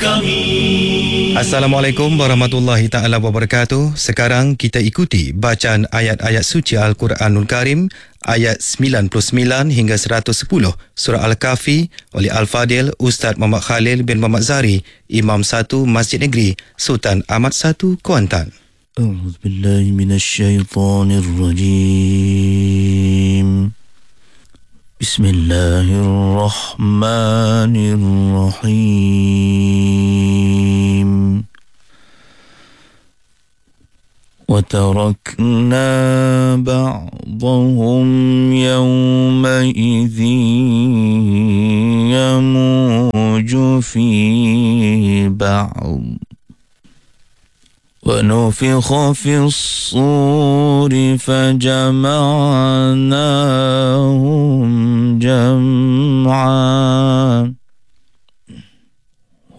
kami. Assalamualaikum warahmatullahi ta'ala wabarakatuh. Sekarang kita ikuti bacaan ayat-ayat suci Al-Quranul Karim, ayat 99 hingga 110 surah Al-Kahfi oleh Al-Fadil Ustaz Muhammad Khalil bin Muhammad Zahri, Imam 1 Masjid Negeri Sultan Ahmad 1 Kuantan. A'udzubillahi minasyaitonirrajim. Bismillahirrahmanirrahim. وتركنا بعضهم يومئذ يموج في بعض ونفخ في الصور فجمعناهم جمعا